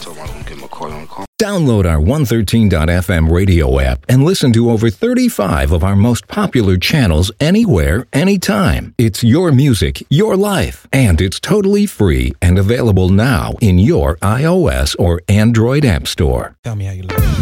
told him I was going to give him a call on the call. Download our 113.fm radio app and listen to over 35 of our most popular channels anywhere, anytime. It's your music, your life, and it's totally free and available now in your iOS or Android app store. Tell me how you live.